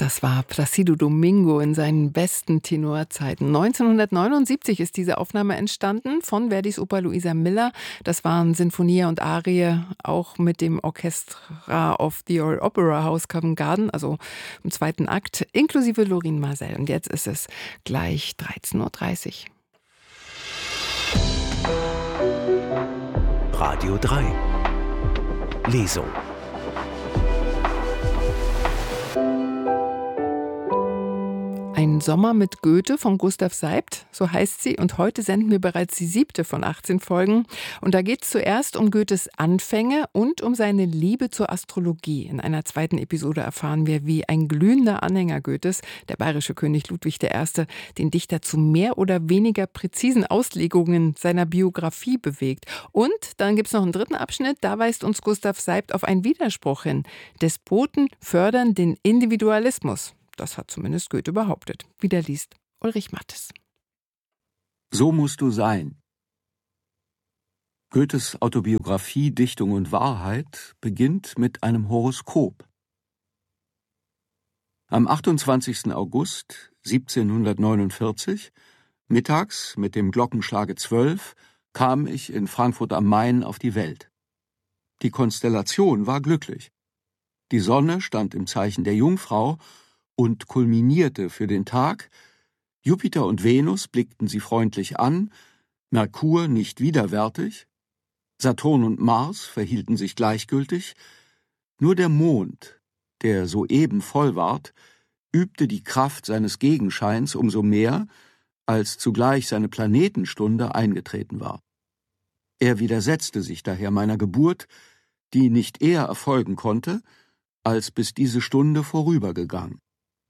Das war Plácido Domingo in seinen besten Tenorzeiten. 1979 ist diese Aufnahme entstanden von Verdis Oper Luisa Miller. Das waren Sinfonie und Arie, auch mit dem Orchestra of the Opera House Covent Garden, also im zweiten Akt, inklusive Lorin Maazel. Und jetzt ist es gleich 13:30 Uhr. Radio 3 Lesung. Ein Sommer mit Goethe von Gustav Seibt, so heißt sie. Und heute senden wir bereits die 7. von 18 Folgen. Und da geht es zuerst um Goethes Anfänge und um seine Liebe zur Astrologie. In einer zweiten Episode erfahren wir, wie ein glühender Anhänger Goethes, der bayerische König Ludwig I., den Dichter zu mehr oder weniger präzisen Auslegungen seiner Biografie bewegt. Und dann gibt es noch einen dritten Abschnitt, da weist uns Gustav Seibt auf einen Widerspruch hin. Despoten fördern den Individualismus. Das hat zumindest Goethe behauptet. Wieder liest Ulrich Mattes. So musst du sein. Goethes Autobiografie Dichtung und Wahrheit beginnt mit einem Horoskop. Am 28. August 1749, mittags mit dem Glockenschlage 12, kam ich in Frankfurt am Main auf die Welt. Die Konstellation war glücklich. Die Sonne stand im Zeichen der Jungfrau und kulminierte für den Tag. Jupiter und Venus blickten sie freundlich an, Merkur nicht widerwärtig, Saturn und Mars verhielten sich gleichgültig, nur der Mond, der soeben voll ward, übte die Kraft seines Gegenscheins umso mehr, als zugleich seine Planetenstunde eingetreten war. Er widersetzte sich daher meiner Geburt, die nicht eher erfolgen konnte, als bis diese Stunde vorübergegangen.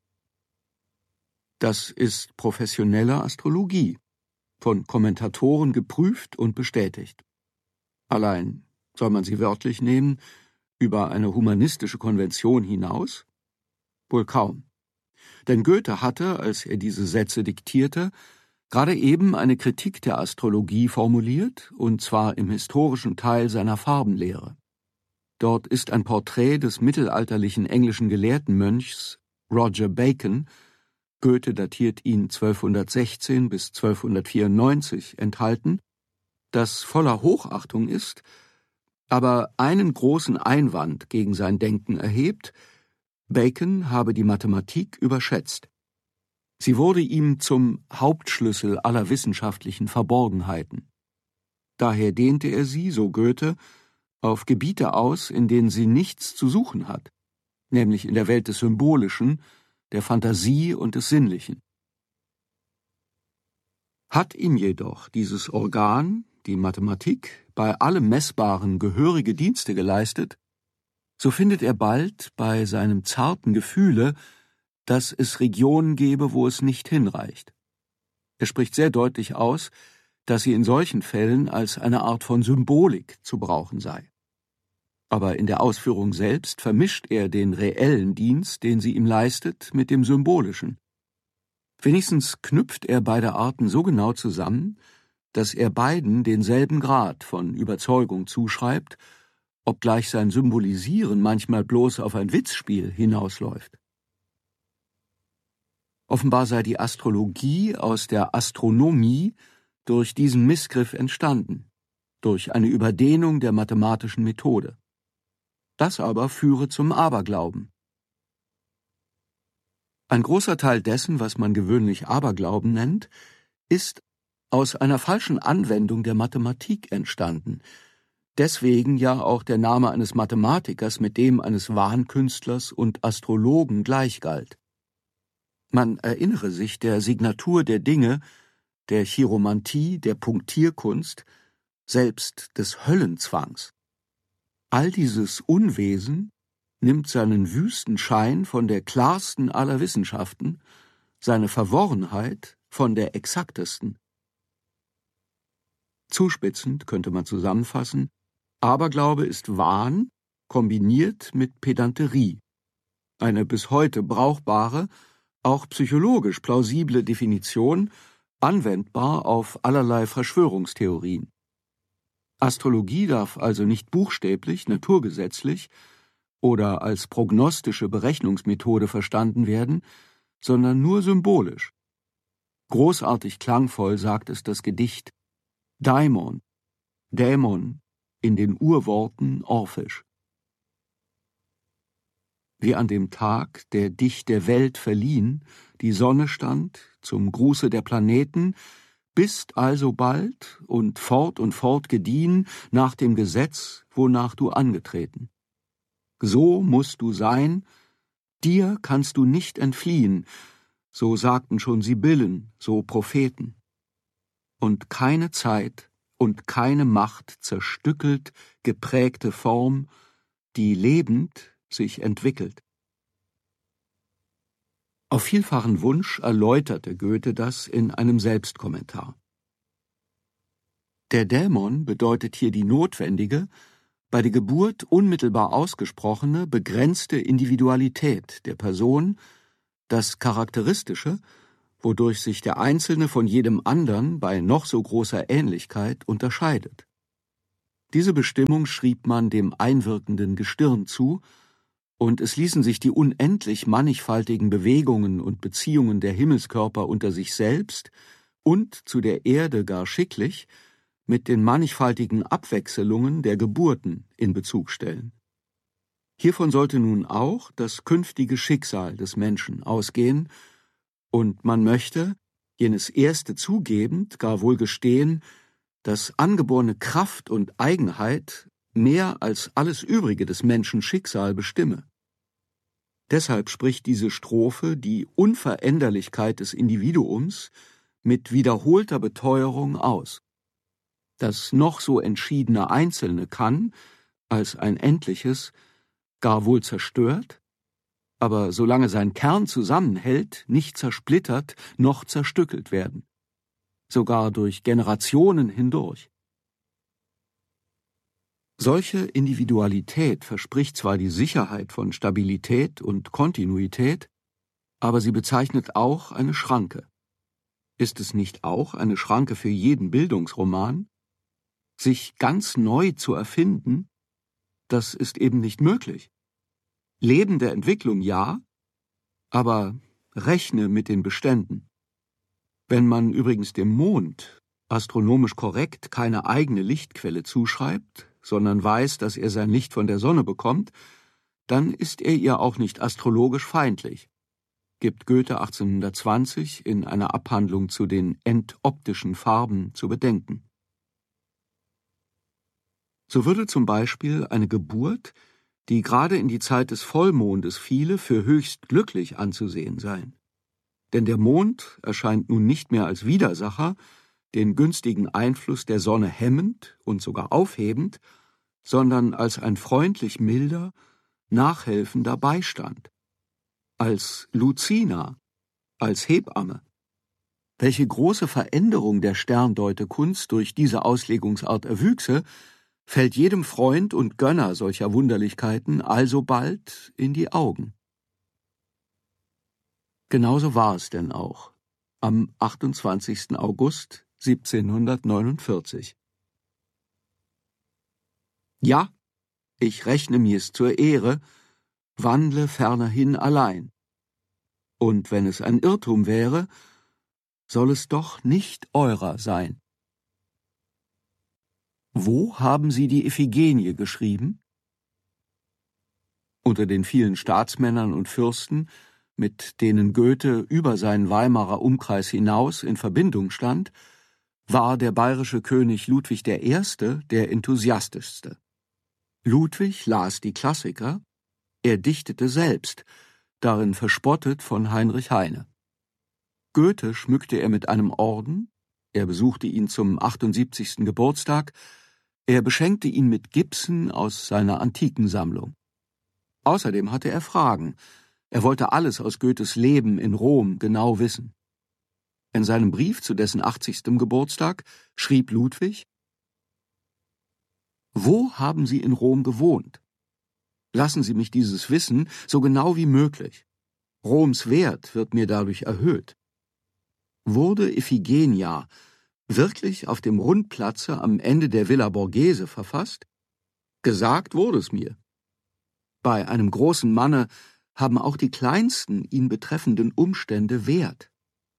Das ist professionelle Astrologie, von Kommentatoren geprüft und bestätigt. Allein, soll man sie wörtlich nehmen, über eine humanistische Konvention hinaus? Wohl kaum. Denn Goethe hatte, als er diese Sätze diktierte, gerade eben eine Kritik der Astrologie formuliert, und zwar im historischen Teil seiner Farbenlehre. Dort ist ein Porträt des mittelalterlichen englischen Gelehrtenmönchs Roger Bacon, Goethe datiert ihn 1216 bis 1294, enthalten, das voller Hochachtung ist, aber einen großen Einwand gegen sein Denken erhebt: Bacon habe die Mathematik überschätzt. Sie wurde ihm zum Hauptschlüssel aller wissenschaftlichen Verborgenheiten. Daher dehnte er sie, so Goethe, auf Gebiete aus, in denen sie nichts zu suchen hat, nämlich in der Welt des Symbolischen, der Fantasie und des Sinnlichen. Hat ihm jedoch dieses Organ, die Mathematik, bei allem Messbaren gehörige Dienste geleistet, so findet er bald bei seinem zarten Gefühle, dass es Regionen gebe, wo es nicht hinreicht. Er spricht sehr deutlich aus, dass sie in solchen Fällen als eine Art von Symbolik zu brauchen sei. Aber in der Ausführung selbst vermischt er den reellen Dienst, den sie ihm leistet, mit dem symbolischen. Wenigstens knüpft er beide Arten so genau zusammen, dass er beiden denselben Grad von Überzeugung zuschreibt, obgleich sein Symbolisieren manchmal bloß auf ein Witzspiel hinausläuft. Offenbar sei die Astrologie aus der Astronomie durch diesen Missgriff entstanden, durch eine Überdehnung der mathematischen Methode. Das aber führe zum Aberglauben. Ein großer Teil dessen, was man gewöhnlich Aberglauben nennt, ist aus einer falschen Anwendung der Mathematik entstanden. Deswegen ja auch der Name eines Mathematikers mit dem eines Wahnkünstlers und Astrologen gleich galt. Man erinnere sich der Signatur der Dinge, der Chiromantie, der Punktierkunst, selbst des Höllenzwangs. All dieses Unwesen nimmt seinen wüsten Schein von der klarsten aller Wissenschaften, seine Verworrenheit von der exaktesten. Zuspitzend könnte man zusammenfassen: Aberglaube ist Wahn, kombiniert mit Pedanterie. Eine bis heute brauchbare, auch psychologisch plausible Definition, anwendbar auf allerlei Verschwörungstheorien. Astrologie darf also nicht buchstäblich, naturgesetzlich, oder als prognostische Berechnungsmethode verstanden werden, sondern nur symbolisch. Großartig klangvoll sagt es das Gedicht Daimon, Dämon, in den Urworten orphisch. Wie an dem Tag, der dich der Welt verliehen, die Sonne stand, zum Gruße der Planeten, bist also bald und fort gediehen nach dem Gesetz, wonach du angetreten. So musst du sein, dir kannst du nicht entfliehen, so sagten schon Sibyllen, so Propheten. Und keine Zeit und keine Macht zerstückelt geprägte Form, die lebend sich entwickelt. Auf vielfachen Wunsch erläuterte Goethe das in einem Selbstkommentar. Der Dämon bedeutet hier die notwendige, bei der Geburt unmittelbar ausgesprochene, begrenzte Individualität der Person, das Charakteristische, wodurch sich der Einzelne von jedem anderen bei noch so großer Ähnlichkeit unterscheidet. Diese Bestimmung schrieb man dem einwirkenden Gestirn zu, und es ließen sich die unendlich mannigfaltigen Bewegungen und Beziehungen der Himmelskörper unter sich selbst und zu der Erde gar schicklich mit den mannigfaltigen Abwechselungen der Geburten in Bezug stellen. Hiervon sollte nun auch das künftige Schicksal des Menschen ausgehen, und man möchte, jenes erste zugebend, gar wohl gestehen, dass angeborene Kraft und Eigenheit mehr als alles Übrige des Menschen Schicksal bestimme. Deshalb spricht diese Strophe die Unveränderlichkeit des Individuums mit wiederholter Beteuerung aus. Das noch so entschiedene Einzelne kann, als ein Endliches, gar wohl zerstört, aber solange sein Kern zusammenhält, nicht zersplittert noch zerstückelt werden, sogar durch Generationen hindurch. Solche Individualität verspricht zwar die Sicherheit von Stabilität und Kontinuität, aber sie bezeichnet auch eine Schranke. Ist es nicht auch eine Schranke für jeden Bildungsroman? Sich ganz neu zu erfinden, das ist eben nicht möglich. Lebende Entwicklung ja, aber rechne mit den Beständen. Wenn man übrigens dem Mond astronomisch korrekt keine eigene Lichtquelle zuschreibt, sondern weiß, dass er sein Licht von der Sonne bekommt, dann ist er ihr auch nicht astrologisch feindlich, gibt Goethe 1820 in einer Abhandlung zu den entoptischen Farben zu bedenken. So würde zum Beispiel eine Geburt, die gerade in die Zeit des Vollmondes fiele, für höchst glücklich anzusehen sein. Denn der Mond erscheint nun nicht mehr als Widersacher, den günstigen Einfluss der Sonne hemmend und sogar aufhebend, sondern als ein freundlich milder, nachhelfender Beistand, als Lucina, als Hebamme. Welche große Veränderung der Sterndeutekunst durch diese Auslegungsart erwüchse, fällt jedem Freund und Gönner solcher Wunderlichkeiten alsobald in die Augen. Genauso war es denn auch am 28. August 1749. Ja, ich rechne mir's zur Ehre, wandle fernerhin allein. Und wenn es ein Irrtum wäre, soll es doch nicht eurer sein. Wo haben Sie die Iphigenie geschrieben? Unter den vielen Staatsmännern und Fürsten, mit denen Goethe über seinen Weimarer Umkreis hinaus in Verbindung stand, war der bayerische König Ludwig I. der enthusiastischste. Ludwig las die Klassiker, er dichtete selbst, darin verspottet von Heinrich Heine. Goethe schmückte er mit einem Orden, er besuchte ihn zum 78. Geburtstag, er beschenkte ihn mit Gipsen aus seiner Antikensammlung. Außerdem hatte er Fragen, er wollte alles aus Goethes Leben in Rom genau wissen. In seinem Brief zu dessen 80. Geburtstag schrieb Ludwig: Wo haben Sie in Rom gewohnt? Lassen Sie mich dieses wissen, so genau wie möglich. Roms Wert wird mir dadurch erhöht. Wurde Iphigenia wirklich auf dem Rundplatze am Ende der Villa Borghese verfasst? Gesagt wurde es mir. Bei einem großen Manne haben auch die kleinsten ihn betreffenden Umstände Wert.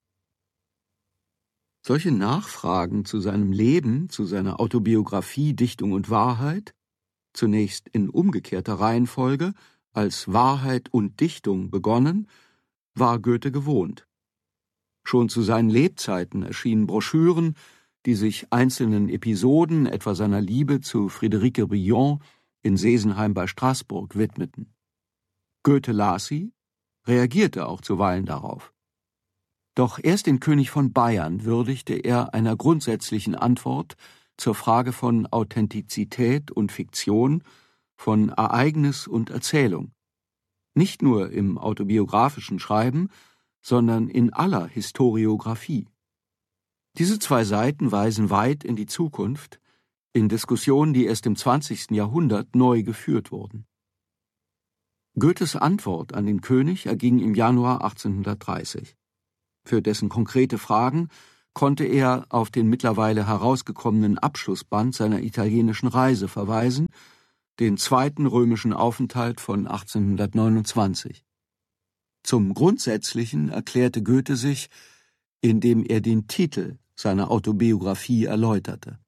Solche Nachfragen zu seinem Leben, zu seiner Autobiografie Dichtung und Wahrheit, zunächst in umgekehrter Reihenfolge, als Wahrheit und Dichtung begonnen, war Goethe gewohnt. Schon zu seinen Lebzeiten erschienen Broschüren, die sich einzelnen Episoden, etwa seiner Liebe zu Friederike Briand in Sesenheim bei Straßburg, widmeten. Goethe las sie, reagierte auch zuweilen darauf. Doch erst den König von Bayern würdigte er einer grundsätzlichen Antwort zur Frage von Authentizität und Fiktion, von Ereignis und Erzählung. Nicht nur im autobiografischen Schreiben, sondern in aller Historiographie. Diese zwei Seiten weisen weit in die Zukunft, in Diskussionen, die erst im 20. Jahrhundert neu geführt wurden. Goethes Antwort an den König erging im Januar 1830. Für dessen konkrete Fragen konnte er auf den mittlerweile herausgekommenen Abschlussband seiner italienischen Reise verweisen, den zweiten römischen Aufenthalt von 1829. Zum Grundsätzlichen erklärte Goethe sich, indem er den Titel seiner Autobiografie erläuterte.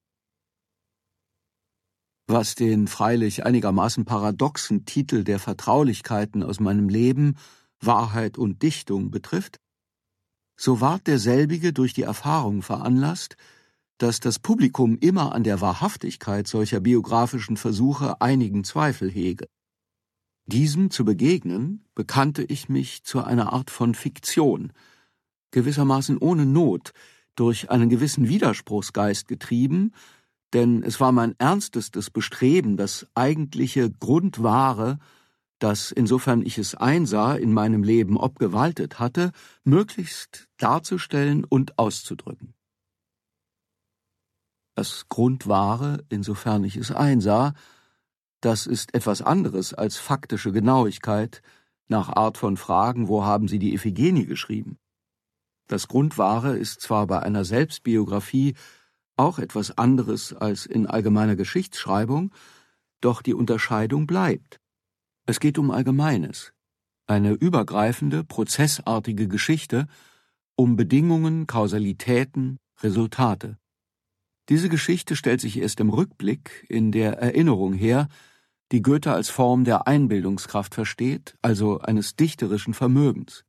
Was den freilich einigermaßen paradoxen Titel der Vertraulichkeiten aus meinem Leben, Wahrheit und Dichtung betrifft, so ward derselbige durch die Erfahrung veranlasst, dass das Publikum immer an der Wahrhaftigkeit solcher biografischen Versuche einigen Zweifel hege. Diesem zu begegnen, bekannte ich mich zu einer Art von Fiktion, gewissermaßen ohne Not, durch einen gewissen Widerspruchsgeist getrieben, denn es war mein ernstestes Bestreben, das eigentliche Grundwahre, das, insofern ich es einsah, in meinem Leben obgewaltet hatte, möglichst darzustellen und auszudrücken. Das Grundwahre, insofern ich es einsah, das ist etwas anderes als faktische Genauigkeit, nach Art von Fragen, wo haben Sie die Iphigenie geschrieben? Das Grundwahre ist zwar bei einer Selbstbiografie auch etwas anderes als in allgemeiner Geschichtsschreibung, doch die Unterscheidung bleibt. Es geht um Allgemeines, eine übergreifende, prozessartige Geschichte, um Bedingungen, Kausalitäten, Resultate. Diese Geschichte stellt sich erst im Rückblick, in der Erinnerung her, die Goethe als Form der Einbildungskraft versteht, also eines dichterischen Vermögens.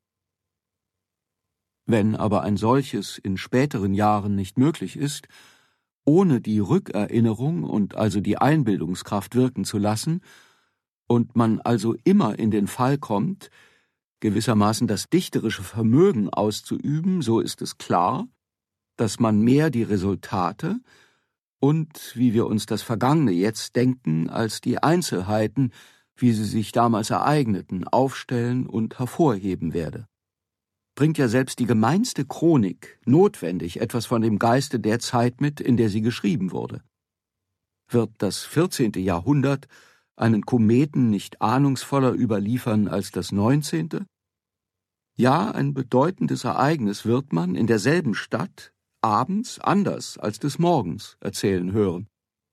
Wenn aber ein solches in späteren Jahren nicht möglich ist, ohne die Rückerinnerung und also die Einbildungskraft wirken zu lassen, und man also immer in den Fall kommt, gewissermaßen das dichterische Vermögen auszuüben, so ist es klar, dass man mehr die Resultate und, wie wir uns das Vergangene jetzt denken, als die Einzelheiten, wie sie sich damals ereigneten, aufstellen und hervorheben werde. Bringt ja selbst die gemeinste Chronik notwendig etwas von dem Geiste der Zeit mit, in der sie geschrieben wurde. Wird das 14. Jahrhundert einen Kometen nicht ahnungsvoller überliefern als das 19.? Ja, ein bedeutendes Ereignis wird man in derselben Stadt abends anders als des Morgens erzählen hören.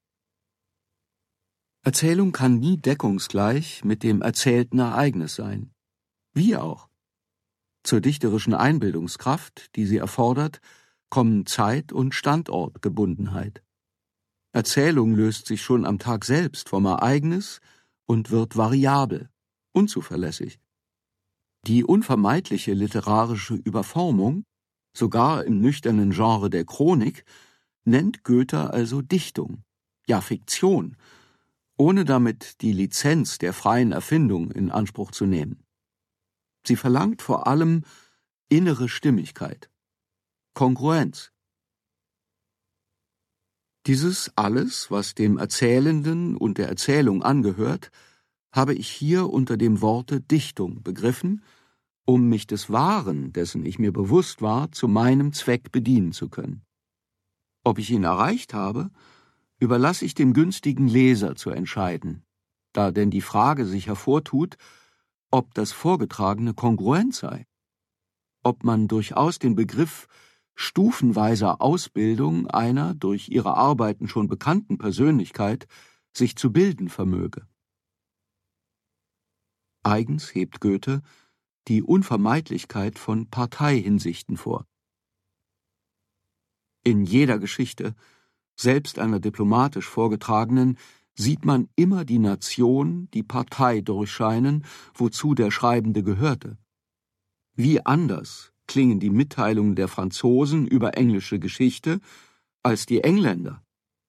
Erzählung kann nie deckungsgleich mit dem erzählten Ereignis sein. Wie auch. Zur dichterischen Einbildungskraft, die sie erfordert, kommen Zeit- und Standortgebundenheit. Erzählung löst sich schon am Tag selbst vom Ereignis und wird variabel, unzuverlässig. Die unvermeidliche literarische Überformung, sogar im nüchternen Genre der Chronik, nennt Goethe also Dichtung, ja Fiktion, ohne damit die Lizenz der freien Erfindung in Anspruch zu nehmen. Sie verlangt vor allem innere Stimmigkeit, Kongruenz. Dieses alles, was dem Erzählenden und der Erzählung angehört, habe ich hier unter dem Worte Dichtung begriffen, um mich des Wahren, dessen ich mir bewusst war, zu meinem Zweck bedienen zu können. Ob ich ihn erreicht habe, überlasse ich dem günstigen Leser zu entscheiden, da denn die Frage sich hervortut, ob das Vorgetragene kongruent sei, ob man durchaus den Begriff stufenweiser Ausbildung einer durch ihre Arbeiten schon bekannten Persönlichkeit sich zu bilden vermöge. Eigens hebt Goethe die Unvermeidlichkeit von Parteihinsichten vor. In jeder Geschichte, selbst einer diplomatisch vorgetragenen, sieht man immer die Nation, die Partei durchscheinen, wozu der Schreibende gehörte. Wie anders klingen die Mitteilungen der Franzosen über englische Geschichte als die Engländer.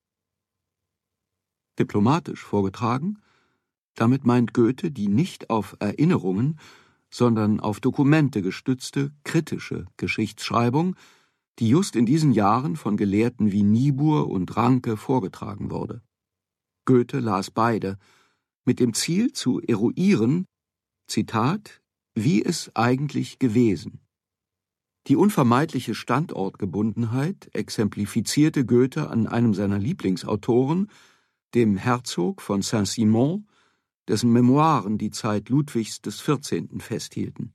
Diplomatisch vorgetragen, damit meint Goethe die nicht auf Erinnerungen, sondern auf Dokumente gestützte, kritische Geschichtsschreibung, die just in diesen Jahren von Gelehrten wie Niebuhr und Ranke vorgetragen wurde. Goethe las beide, mit dem Ziel zu eruieren, Zitat, wie es eigentlich gewesen. Die unvermeidliche Standortgebundenheit exemplifizierte Goethe an einem seiner Lieblingsautoren, dem Herzog von Saint-Simon, dessen Memoiren die Zeit Ludwigs XIV. Festhielten.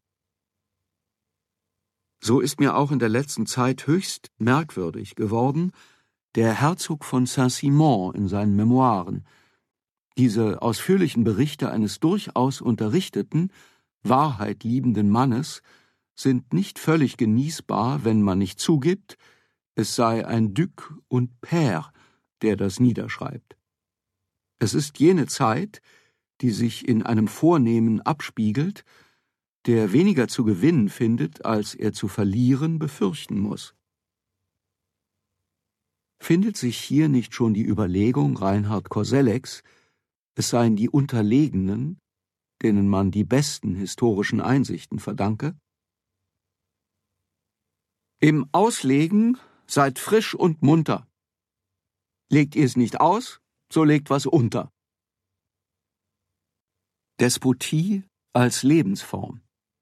So ist mir auch in der letzten Zeit höchst merkwürdig geworden, der Herzog von Saint-Simon in seinen Memoiren. Diese ausführlichen Berichte eines durchaus unterrichteten, wahrheitliebenden Mannes sind nicht völlig genießbar, wenn man nicht zugibt, es sei ein Duc und Père, der das niederschreibt. Es ist jene Zeit, die sich in einem Vornehmen abspiegelt, der weniger zu gewinnen findet, als er zu verlieren befürchten muss. Findet sich hier nicht schon die Überlegung Reinhard Kosellecks, es seien die Unterlegenen, denen man die besten historischen Einsichten verdanke? Im Auslegen seid frisch und munter. Legt ihr es nicht aus, so legt was unter. Despotie als Lebensform.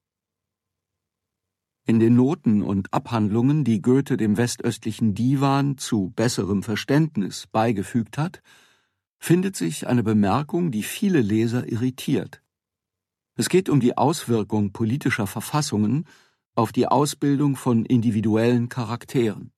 In den Noten und Abhandlungen, die Goethe dem westöstlichen Divan zu besserem Verständnis beigefügt hat, findet sich eine Bemerkung, die viele Leser irritiert. Es geht um die Auswirkung politischer Verfassungen auf die Ausbildung von individuellen Charakteren.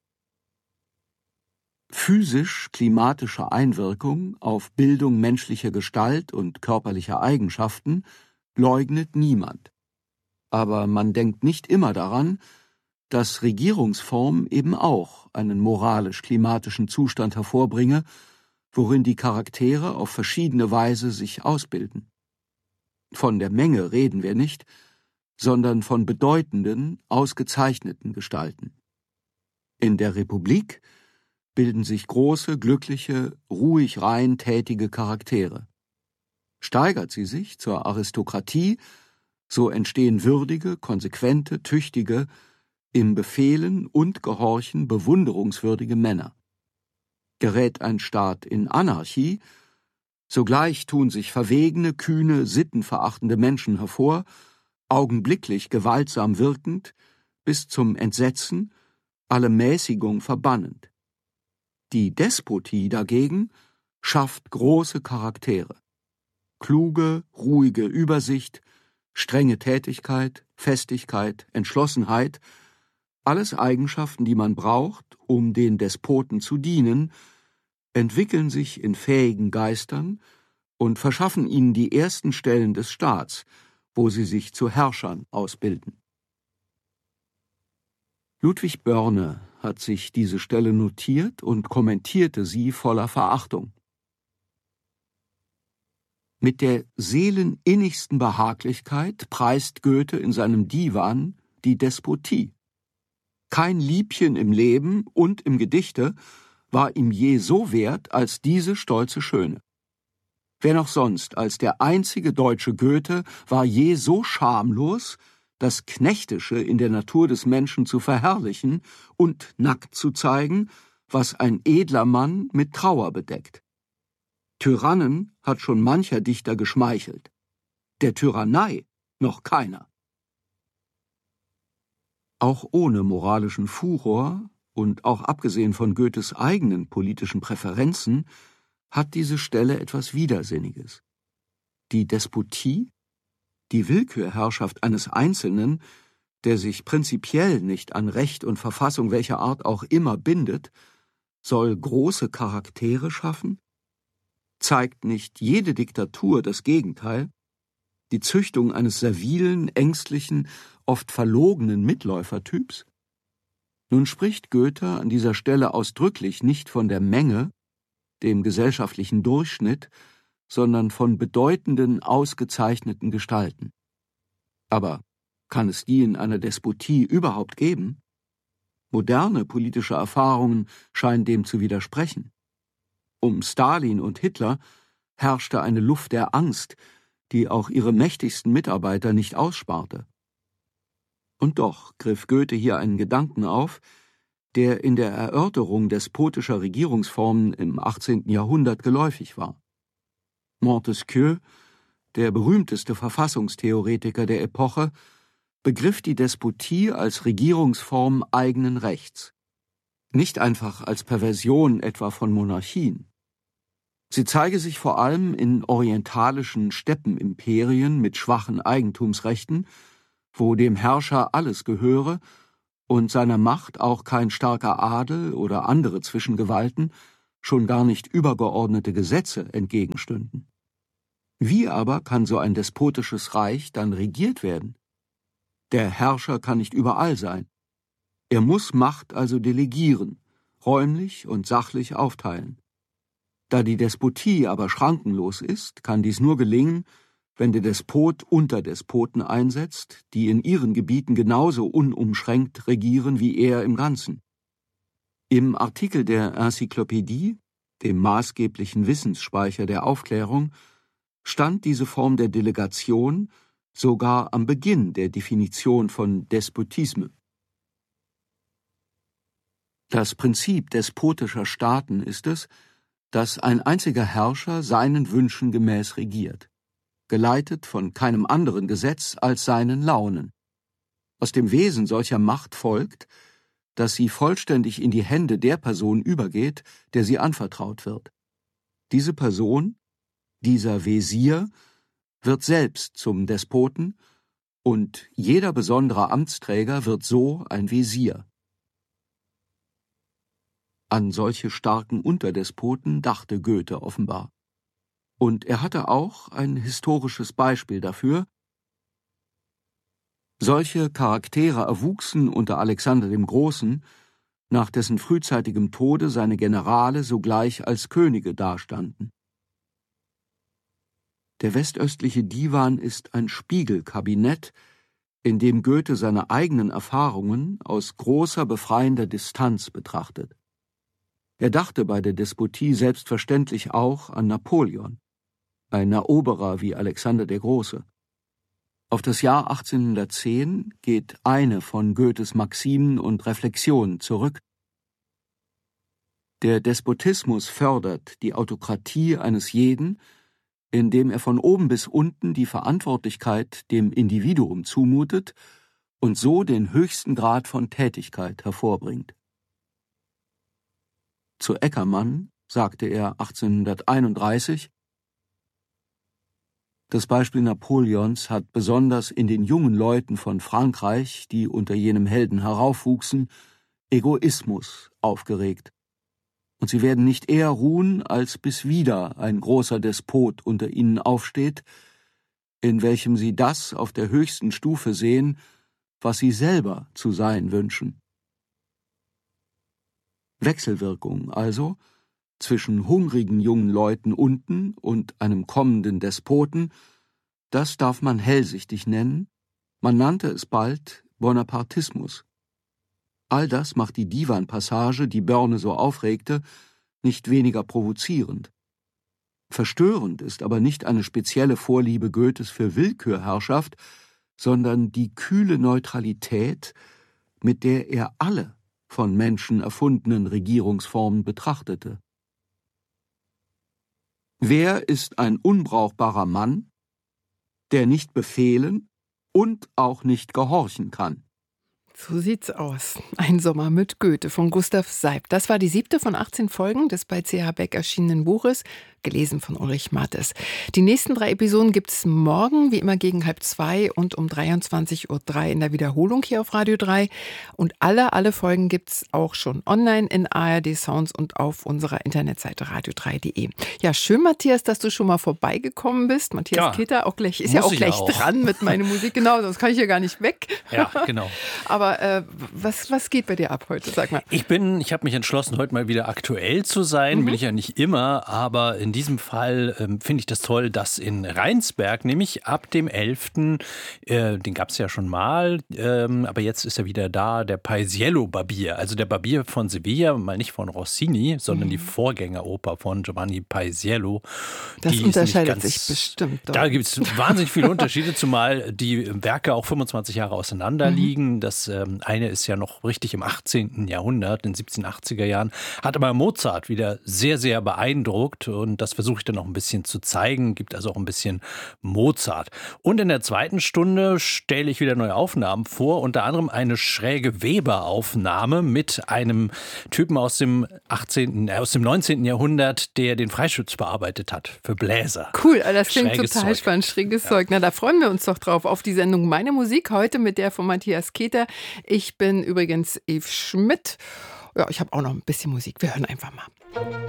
Physisch-klimatische Einwirkung auf Bildung menschlicher Gestalt und körperlicher Eigenschaften leugnet niemand. Aber man denkt nicht immer daran, dass Regierungsform eben auch einen moralisch-klimatischen Zustand hervorbringe, worin die Charaktere auf verschiedene Weise sich ausbilden. Von der Menge reden wir nicht, sondern von bedeutenden, ausgezeichneten Gestalten. In der Republik bilden sich große, glückliche, ruhig rein tätige Charaktere. Steigert sie sich zur Aristokratie, so entstehen würdige, konsequente, tüchtige, im Befehlen und Gehorchen bewunderungswürdige Männer. Gerät ein Staat in Anarchie, sogleich tun sich verwegene, kühne, sittenverachtende Menschen hervor, augenblicklich gewaltsam wirkend, bis zum Entsetzen, alle Mäßigung verbannend. Die Despotie dagegen schafft große Charaktere. Kluge, ruhige Übersicht, strenge Tätigkeit, Festigkeit, Entschlossenheit, alles Eigenschaften, die man braucht, um den Despoten zu dienen, entwickeln sich in fähigen Geistern und verschaffen ihnen die ersten Stellen des Staats, wo sie sich zu Herrschern ausbilden. Ludwig Börne hat sich diese Stelle notiert und kommentierte sie voller Verachtung. Mit der seeleninnigsten Behaglichkeit preist Goethe in seinem Divan die Despotie. Kein Liebchen im Leben und im Gedichte war ihm je so wert als diese stolze Schöne. Wer noch sonst als der einzige deutsche Goethe war je so schamlos, das Knechtische in der Natur des Menschen zu verherrlichen und nackt zu zeigen, was ein edler Mann mit Trauer bedeckt. Tyrannen hat schon mancher Dichter geschmeichelt, der Tyrannei noch keiner. Auch ohne moralischen Furor und auch abgesehen von Goethes eigenen politischen Präferenzen hat diese Stelle etwas Widersinniges. Die Despotie, die Willkürherrschaft eines Einzelnen, der sich prinzipiell nicht an Recht und Verfassung welcher Art auch immer bindet, soll große Charaktere schaffen? Zeigt nicht jede Diktatur das Gegenteil? Die Züchtung eines servilen, ängstlichen, oft verlogenen Mitläufertyps? Nun spricht Goethe an dieser Stelle ausdrücklich nicht von der Menge, dem gesellschaftlichen Durchschnitt, sondern von bedeutenden, ausgezeichneten Gestalten. Aber kann es die in einer Despotie überhaupt geben? Moderne politische Erfahrungen scheinen dem zu widersprechen. Um Stalin und Hitler herrschte eine Luft der Angst, die auch ihre mächtigsten Mitarbeiter nicht aussparte. Und doch griff Goethe hier einen Gedanken auf, der in der Erörterung despotischer Regierungsformen im 18. Jahrhundert geläufig war. Montesquieu, der berühmteste Verfassungstheoretiker der Epoche, begriff die Despotie als Regierungsform eigenen Rechts, nicht einfach als Perversion etwa von Monarchien. Sie zeige sich vor allem in orientalischen Steppenimperien mit schwachen Eigentumsrechten, wo dem Herrscher alles gehöre und seiner Macht auch kein starker Adel oder andere Zwischengewalten, schon gar nicht übergeordnete Gesetze entgegenstünden. Wie aber kann so ein despotisches Reich dann regiert werden? Der Herrscher kann nicht überall sein. Er muss Macht also delegieren, räumlich und sachlich aufteilen. Da die Despotie aber schrankenlos ist, kann dies nur gelingen, wenn der Despot Unterdespoten einsetzt, die in ihren Gebieten genauso unumschränkt regieren wie er im Ganzen. Im Artikel der Enzyklopädie, dem maßgeblichen Wissensspeicher der Aufklärung, stand diese Form der Delegation sogar am Beginn der Definition von Despotisme. Das Prinzip despotischer Staaten ist es, dass ein einziger Herrscher seinen Wünschen gemäß regiert, geleitet von keinem anderen Gesetz als seinen Launen. Aus dem Wesen solcher Macht folgt, dass sie vollständig in die Hände der Person übergeht, der sie anvertraut wird. Diese Person, dieser Wesir, wird selbst zum Despoten und jeder besondere Amtsträger wird so ein Wesir. An solche starken Unterdespoten dachte Goethe offenbar. Und er hatte auch ein historisches Beispiel dafür. Solche Charaktere erwuchsen unter Alexander dem Großen, nach dessen frühzeitigem Tode seine Generale sogleich als Könige dastanden. Der westöstliche Divan ist ein Spiegelkabinett, in dem Goethe seine eigenen Erfahrungen aus großer befreiender Distanz betrachtet. Er dachte bei der Despotie selbstverständlich auch an Napoleon, ein Eroberer wie Alexander der Große. Auf das Jahr 1810 geht eine von Goethes Maximen und Reflexionen zurück. Der Despotismus fördert die Autokratie eines jeden, indem er von oben bis unten die Verantwortlichkeit dem Individuum zumutet und so den höchsten Grad von Tätigkeit hervorbringt. Zu Eckermann sagte er 1831: Das Beispiel Napoleons hat besonders in den jungen Leuten von Frankreich, die unter jenem Helden heraufwuchsen, Egoismus aufgeregt. Und sie werden nicht eher ruhen, als bis wieder ein großer Despot unter ihnen aufsteht, in welchem sie das auf der höchsten Stufe sehen, was sie selber zu sein wünschen. Wechselwirkung also zwischen hungrigen jungen Leuten unten und einem kommenden Despoten, das darf man hellsichtig nennen, man nannte es bald Bonapartismus. All das macht die Divan-Passage, die Börne so aufregte, nicht weniger provozierend. Verstörend ist aber nicht eine spezielle Vorliebe Goethes für Willkürherrschaft, sondern die kühle Neutralität, mit der er alle von Menschen erfundenen Regierungsformen betrachtete. Wer ist ein unbrauchbarer Mann, der nicht befehlen und auch nicht gehorchen kann? So sieht's aus. Ein Sommer mit Goethe von Gustav Seipt. Das war die 7. von 18 Folgen des bei CH Beck erschienenen Buches gelesen von Ulrich Mattes. Die nächsten 3 Episoden gibt es morgen, wie immer gegen 1:30 und um 23:03 Uhr in der Wiederholung hier auf Radio 3. Und alle Folgen gibt es auch schon online in ARD Sounds und auf unserer Internetseite radio3.de. Ja, schön, Matthias, dass du schon mal vorbeigekommen bist. Matthias Keter auch gleich, ist ja auch gleich dran mit meiner Musik. Genau, sonst kann ich ja gar nicht weg. Ja, genau. Aber was geht bei dir ab heute? Sag mal. Ich habe mich entschlossen, heute mal wieder aktuell zu sein. Bin ich ja nicht immer, aber in diesem Fall finde ich das toll, dass in Rheinsberg, nämlich ab dem 11., den gab es ja schon mal, aber jetzt ist er wieder da, der Paisiello Barbier. Also der Barbier von Sevilla, mal nicht von Rossini, sondern die Vorgängeroper von Giovanni Paisiello. Das unterscheidet sich bestimmt. Doch. Da gibt es wahnsinnig viele Unterschiede, zumal die Werke auch 25 Jahre auseinander liegen. Das eine ist ja noch richtig im 18. Jahrhundert, in den 1780er Jahren, hat aber Mozart wieder sehr, sehr beeindruckt und das versuche ich dann auch ein bisschen zu zeigen, gibt also auch ein bisschen Mozart. Und in der zweiten Stunde stelle ich wieder neue Aufnahmen vor, unter anderem eine schräge Weber-Aufnahme mit einem Typen aus dem 19. Jahrhundert, der den Freischütz bearbeitet hat für Bläser. Cool, das klingt Schräges total Zeug. spannend, schräges Zeug. Na, da freuen wir uns doch drauf auf die Sendung Meine Musik, heute mit der von Matthias Keter. Ich bin übrigens Eve Schmidt. Ja, ich habe auch noch ein bisschen Musik. Wir hören einfach mal.